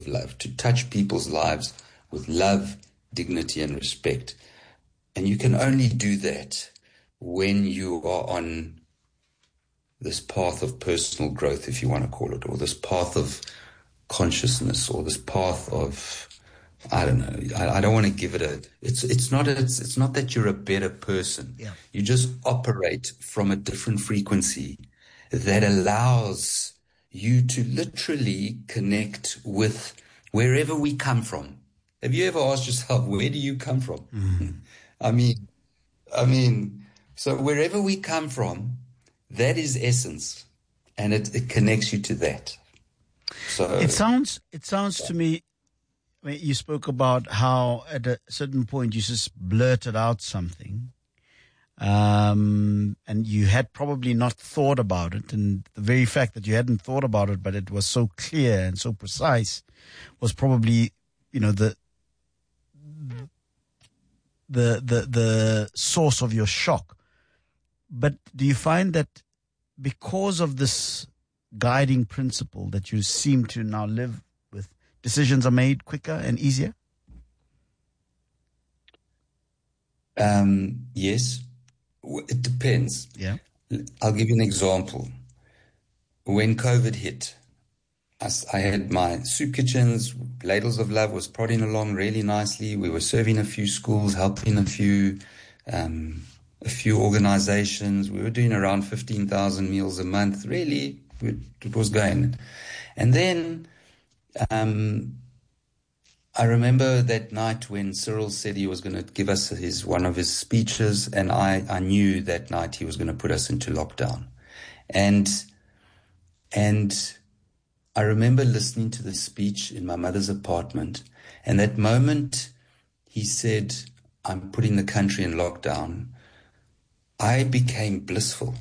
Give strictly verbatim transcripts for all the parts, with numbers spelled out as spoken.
love, to touch people's lives with love, dignity, and respect. And you can only do that when you are on this path of personal growth, if you want to call it, or this path of consciousness, or this path of, I don't know, I, I don't want to give it a, it's it's not it's, it's not that you're a better person. Yeah. You just operate from a different frequency that allows you to literally connect with wherever we come from. Have you ever asked yourself, where do you come from? Mm-hmm. I mean, I mean, so wherever we come from, that is essence, and it, it connects you to that. So it sounds, it sounds to me, I mean, you spoke about how at a certain point you just blurted out something, um, and you had probably not thought about it. And the very fact that you hadn't thought about it, but it was so clear and so precise, was probably, you know, the the the the source of your shock. But do you find that because of this guiding principle that you seem to now live with, decisions are made quicker and easier? Um, yes, it depends. Yeah. I'll give you an example. When COVID hit, I, I had my soup kitchens, Ladles of Love was prodding along really nicely. We were serving a few schools, helping a few, um, a few organizations. We were doing around fifteen thousand meals a month. Really, it was going. And then, um, I remember that night when Cyril said he was going to give us his one of his speeches, and I, I knew that night he was going to put us into lockdown. And and I remember listening to the speech in my mother's apartment, and that moment he said, I'm putting the country in lockdown, I became blissful.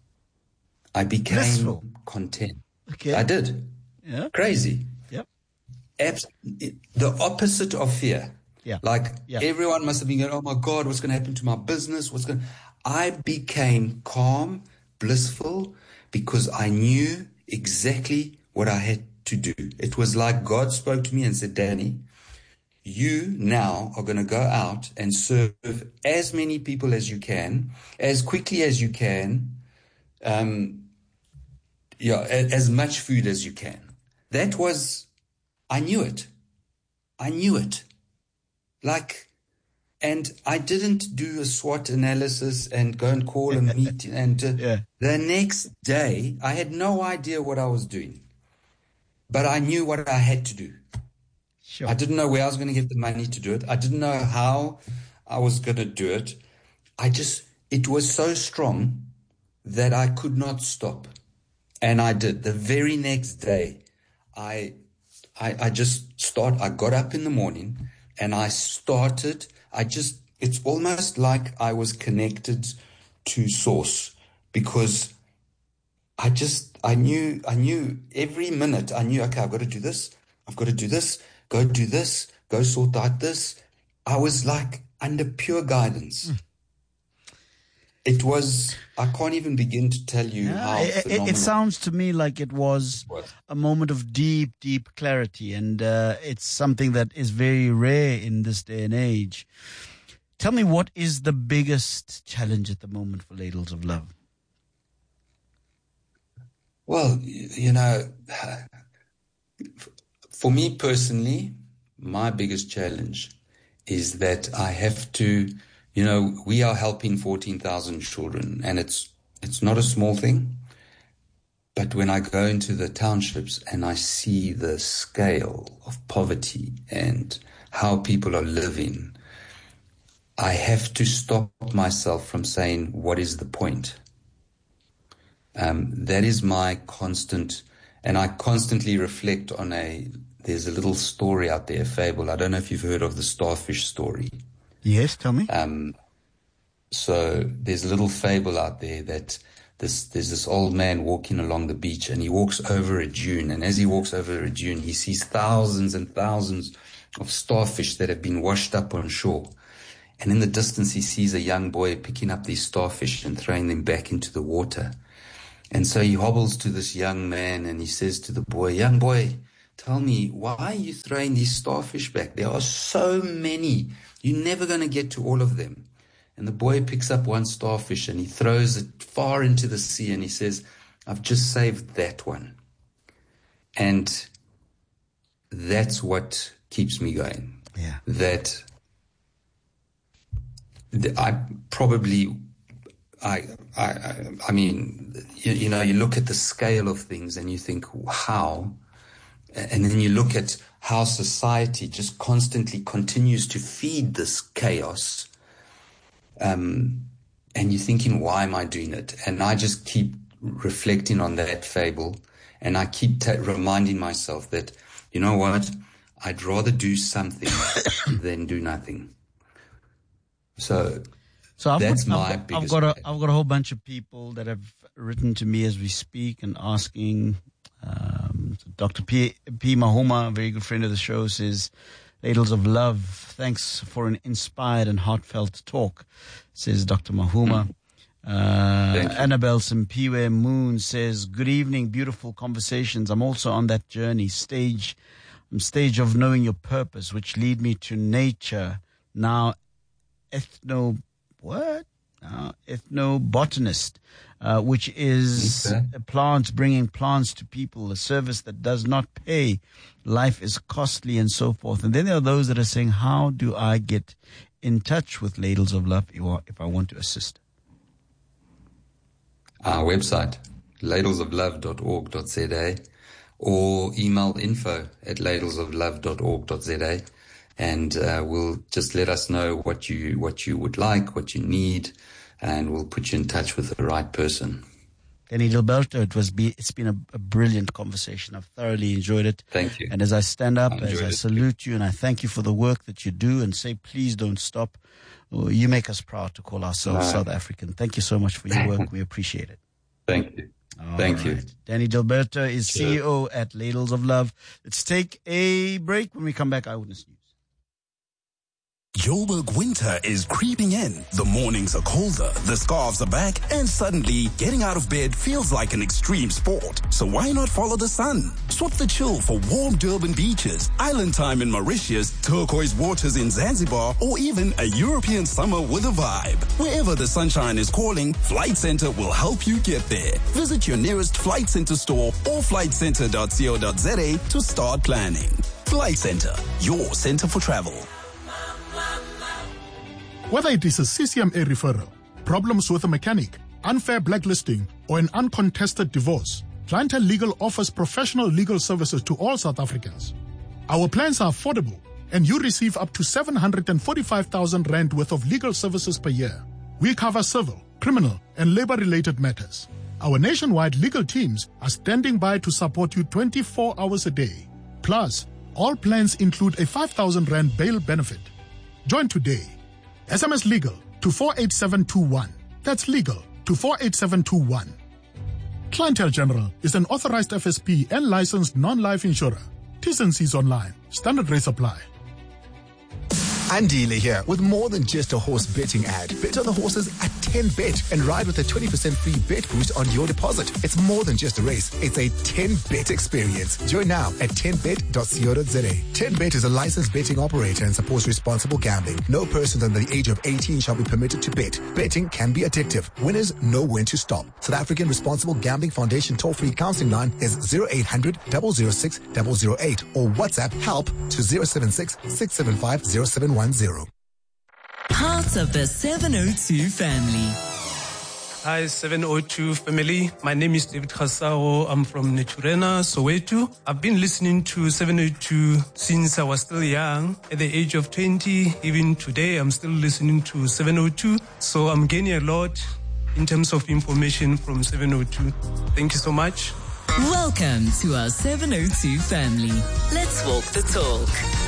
I became blissful. content. Okay. I did. Yeah. Crazy. Yep. Abs- the opposite of fear. Yeah. Like yeah. everyone must have been going, oh my God, what's going to happen to my business? What's going? I became calm, blissful, because I knew exactly what I had to do. It was like God spoke to me and said, Danny, you now are going to go out and serve as many people as you can, as quickly as you can, um, yeah, as much food as you can. That was, I knew it. I knew it. Like, and I didn't do a SWOT analysis and go and call a meeting. And uh, yeah. the next day, I had no idea what I was doing, but I knew what I had to do. Sure. I didn't know where I was going to get the money to do it. I didn't know how I was going to do it. I just, it was so strong that I could not stop. And I did. The very next day, I, I, I just start, I got up in the morning and I started, I just, it's almost like I was connected to source, because I just, I knew, I knew every minute, I knew, okay, I've got to do this. I've got to do this. Go do this. Go sort out this. I was like under pure guidance. Mm. It was, I can't even begin to tell you yeah, how it, it, it sounds to me like it was a moment of deep, deep clarity. And uh, it's something that is very rare in this day and age. Tell me, what is the biggest challenge at the moment for Ladles of Love? Well, you know, for me personally, my biggest challenge is that I have to, you know, we are helping fourteen thousand children, and it's it's not a small thing. But when I go into the townships and I see the scale of poverty and how people are living, I have to stop myself from saying, what is the point? Um, that is my constant, and I constantly reflect on a, there's a little story out there, a fable. I don't know if you've heard of the starfish story. Yes, tell me. Um, so there's a little fable out there that this, there's this old man walking along the beach, and he walks over a dune. And as he walks over a dune, he sees thousands and thousands of starfish that have been washed up on shore. And in the distance, he sees a young boy picking up these starfish and throwing them back into the water. And so he hobbles to this young man and he says to the boy, young boy, tell me, why are you throwing these starfish back? There are so many. You're never going to get to all of them. And the boy picks up one starfish and he throws it far into the sea and he says, I've just saved that one. And that's what keeps me going. Yeah. That I probably, I, I, I mean, you, you know, you look at the scale of things and you think, how? And then you look at how society just constantly continues to feed this chaos. Um, and you're thinking, why am I doing it? And I just keep reflecting on that fable. And I keep t- reminding myself that, you know what? I'd rather do something than do nothing. So, so I've that's got, my I've got, biggest. I've got a, I've got a whole bunch of people that have written to me as we speak and asking. Um, Doctor P. P. Mahoma, a very good friend of the show, says, Ladles of Love, thanks for an inspired and heartfelt talk, says Doctor Mahoma. Uh, Annabelle Simpiwe Moon says, good evening, beautiful conversations. I'm also on that journey, stage, stage of knowing your purpose, which lead me to nature. Now, ethno, what? Uh, ethnobotanist, uh, which is okay. plants, bringing plants to people, a service that does not pay. Life is costly and so forth. And then there are those that are saying, how do I get in touch with Ladles of Love if I want to assist? Our website, ladles of love dot org dot z a, or email info at ladles of love dot org dot z a, and uh, we'll just let us know what you what you would like, what you need, and we'll put you in touch with the right person. Danny Dilberto, it was be, it's been a, a brilliant conversation. I've thoroughly enjoyed it. Thank you. And as I stand up, I as I it. salute you, and I thank you for the work that you do, and say, please don't stop. You make us proud to call ourselves no. South African. Thank you so much for your work. We appreciate it. Thank you. All Thank right. you. Danny Dilberto is Sure. C E O at Ladles of Love. Let's take a break. When we come back, Eyewitness News. Joburg winter is creeping in. The mornings are colder, the scarves are back, and suddenly getting out of bed feels like an extreme sport. So why not follow the sun? Swap the chill for warm Durban beaches, island time in Mauritius, turquoise waters in Zanzibar, or even a European summer with a vibe. Wherever the sunshine is calling, Flight Centre will help you get there. Visit your nearest Flight Centre store or flight centre dot co dot z a to start planning. Flight Centre, your centre for travel. Whether it is a C C M A referral, problems with a mechanic, unfair blacklisting, or an uncontested divorce, Clientele Legal offers professional legal services to all South Africans. Our plans are affordable, and you receive up to seven hundred forty-five thousand rand worth of legal services per year. We cover civil, criminal, and labor-related matters. Our nationwide legal teams are standing by to support you twenty-four hours a day. Plus, all plans include a five thousand rand bail benefit. Join today. S M S legal to four eight seven two one. That's legal to four eight seven two one. Clientele General is an authorized F S P and licensed non-life insurer. T's and C's online. Standard rates apply. Andile here with more than just a horse betting ad. Bet on the horses at ten bet and ride with a twenty percent free bet boost on your deposit. It's more than just a race. It's a ten bet experience. Join now at ten bet dot co dot z a. ten bet is a licensed betting operator and supports responsible gambling. No person under the age of eighteen shall be permitted to bet. Betting can be addictive. Winners know when to stop. South African Responsible Gambling Foundation toll-free counseling line is zero eight hundred, zero zero six, zero zero eight or WhatsApp help to zero seven six, six seven five, zero seven one zero. Part of the seven oh two family. Hi, seven oh two family. My name is David Khasao. I'm from Naturena, Soweto. I've been listening to seven oh two since I was still young. At the age of twenty, even today, I'm still listening to seven oh two. So I'm gaining a lot in terms of information from seven oh two. Thank you so much. Welcome to our seven oh two family. Let's walk the talk.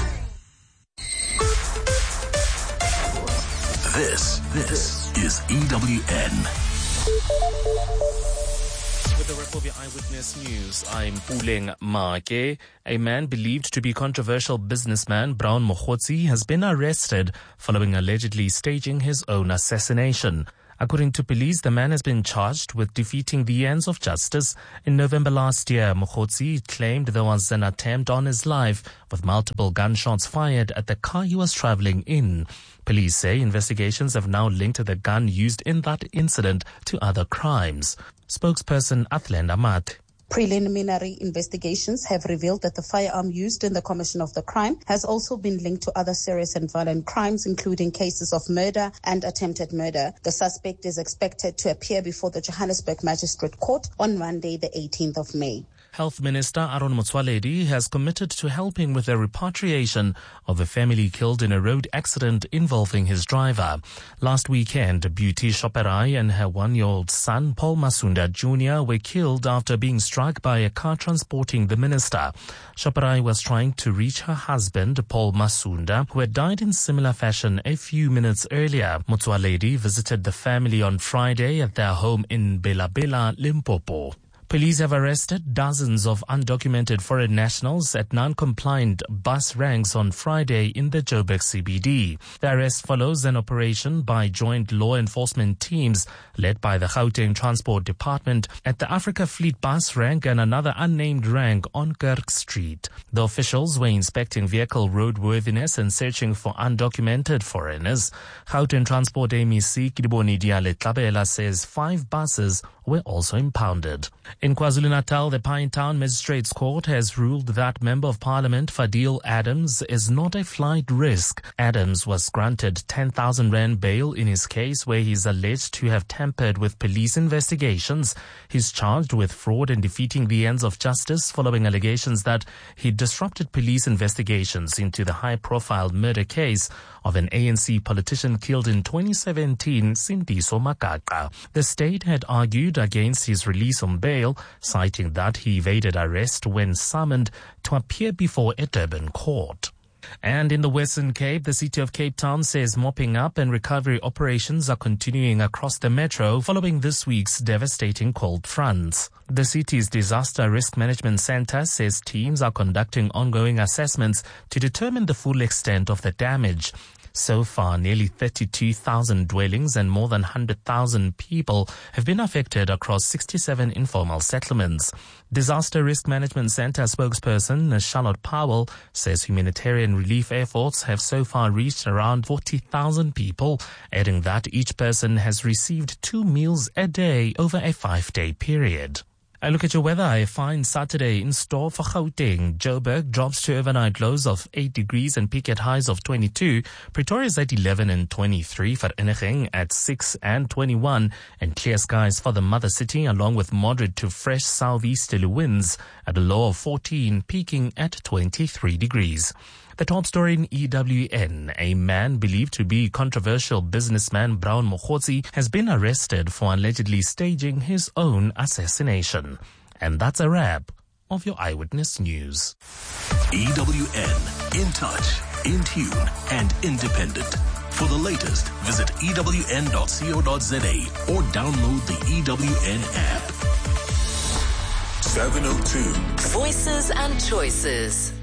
This, this is E W N. With the Republic Eyewitness News, I'm Puleng Make. A man believed to be controversial businessman Brown Mokhotsi has been arrested following allegedly staging his own assassination. According to police, the man has been charged with defeating the ends of justice. In November last year, Mokgotsi claimed there was an attempt on his life with multiple gunshots fired at the car he was traveling in. Police say investigations have now linked the gun used in that incident to other crimes. Spokesperson Athland Amat. Preliminary investigations have revealed that the firearm used in the commission of the crime has also been linked to other serious and violent crimes, including cases of murder and attempted murder. The suspect is expected to appear before the Johannesburg Magistrate Court on Monday, the eighteenth of May. Health Minister Aaron Motsoaledi has committed to helping with the repatriation of the family killed in a road accident involving his driver. Last weekend, Beauty Shoperai and her one-year-old son, Paul Masunda Junior, were killed after being struck by a car transporting the minister. Shoperai was trying to reach her husband, Paul Masunda, who had died in similar fashion a few minutes earlier. Motsoaledi visited the family on Friday at their home in Bela Bela, Limpopo. Police have arrested dozens of undocumented foreign nationals at non-compliant bus ranks on Friday in the Joburg C B D. The arrest follows an operation by joint law enforcement teams led by the Gauteng Transport Department at the Africa Fleet bus rank and another unnamed rank on Kirk Street. The officials were inspecting vehicle roadworthiness and searching for undocumented foreigners. Gauteng Transport M E C Kidiboni Diale Tlabela says five buses were also impounded. In KwaZulu-Natal, the Pinetown Magistrates Court has ruled that Member of Parliament Fadil Adams is not a flight risk. Adams was granted ten thousand rand bail in his case where he is alleged to have tampered with police investigations. He's charged with fraud and defeating the ends of justice following allegations that he disrupted police investigations into the high-profile murder case of an A N C politician killed in twenty seventeen, Sindiso Makaka. The state had argued against his release on bail, citing that he evaded arrest when summoned to appear before a Durban court. And in the Western Cape, the city of Cape Town says mopping up and recovery operations are continuing across the metro following this week's devastating cold fronts. The city's Disaster Risk Management Center says teams are conducting ongoing assessments to determine the full extent of the damage. So far, nearly thirty-two thousand dwellings and more than one hundred thousand people have been affected across sixty-seven informal settlements. Disaster Risk Management Center spokesperson Charlotte Powell says humanitarian relief efforts have so far reached around forty thousand people, adding that each person has received two meals a day over a five-day period. I look at your weather. A fine Saturday in store for Gauteng. Joburg drops to overnight lows of eight degrees and peak at highs of twenty-two. Pretoria's at eleven and twenty-three. Vereeniging at six and twenty-one. And clear skies for the mother city along with moderate to fresh southeasterly winds at a low of fourteen, peaking at twenty-three degrees. The top story in E W N, a man believed to be controversial businessman Brown Mokgotsi has been arrested for allegedly staging his own assassination. And that's a wrap of your Eyewitness News. E W N, in touch, in tune, and independent. For the latest, visit E W N dot co dot za or download the E W N app. seven oh two Voices and Choices.